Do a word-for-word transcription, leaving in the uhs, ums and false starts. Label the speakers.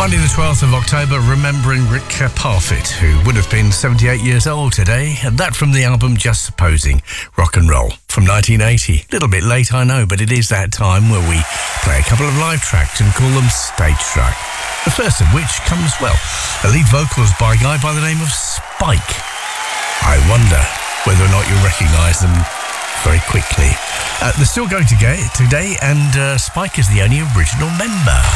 Speaker 1: Monday the twelfth of October, remembering Rick Parfitt, who would have been seventy-eight years old today, and that from the album Just Supposing, Rock and Roll, from nineteen eighty. A little bit late, I know, but it is that time where we play a couple of live tracks and call them stage struck. The first of which comes, well, a lead vocals by a guy by the name of Spike. I wonder whether or not you'll recognise them very quickly. Uh, they're still going to get today, and uh, Spike is the only original member.